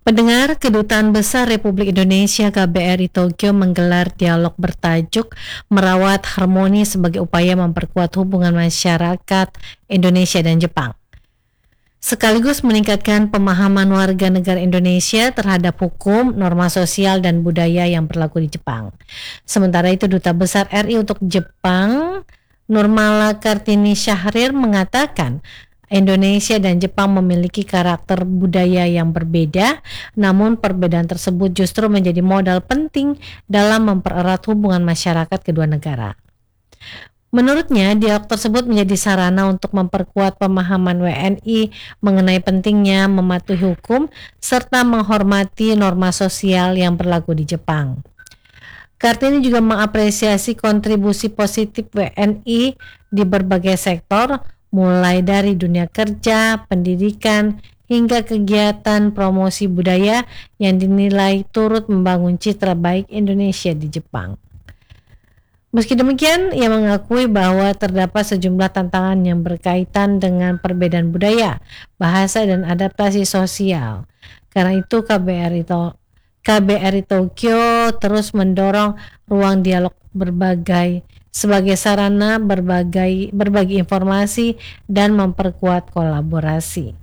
Pendengar, Kedutaan Besar Republik Indonesia KBRI Tokyo menggelar dialog bertajuk Merawat Harmoni sebagai upaya memperkuat hubungan masyarakat Indonesia dan Jepang, sekaligus meningkatkan pemahaman warga negara Indonesia terhadap hukum, norma sosial, dan budaya yang berlaku di Jepang. Sementara itu, Duta Besar RI untuk Jepang, Nurmala Kartini Syahrir, mengatakan Indonesia dan Jepang memiliki karakter budaya yang berbeda, namun perbedaan tersebut justru menjadi modal penting dalam mempererat hubungan masyarakat kedua negara. Menurutnya, dialog tersebut menjadi sarana untuk memperkuat pemahaman WNI mengenai pentingnya mematuhi hukum serta menghormati norma sosial yang berlaku di Jepang. Kartini juga mengapresiasi kontribusi positif WNI di berbagai sektor, mulai dari dunia kerja, pendidikan, hingga kegiatan promosi budaya yang dinilai turut membangun citra baik Indonesia di Jepang. Meski demikian, ia mengakui bahwa terdapat sejumlah tantangan yang berkaitan dengan perbedaan budaya, bahasa, dan adaptasi sosial. Karena itu, KBRI Tokyo terus mendorong ruang dialog sebagai sarana berbagi informasi dan memperkuat kolaborasi.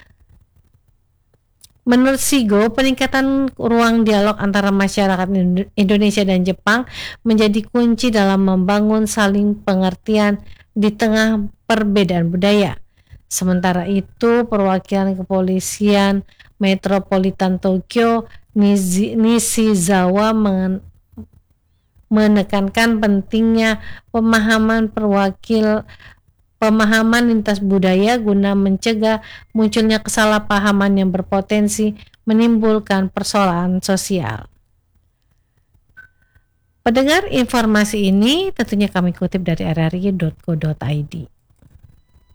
Menurut Shigo, peningkatan ruang dialog antara masyarakat Indonesia dan Jepang menjadi kunci dalam membangun saling pengertian di tengah perbedaan budaya. Sementara itu, perwakilan kepolisian Metropolitan Tokyo, Nishizawa, menekankan pentingnya pemahaman lintas budaya guna mencegah munculnya kesalahpahaman yang berpotensi menimbulkan persoalan sosial. Pendengar, informasi ini tentunya kami kutip dari rri.co.id.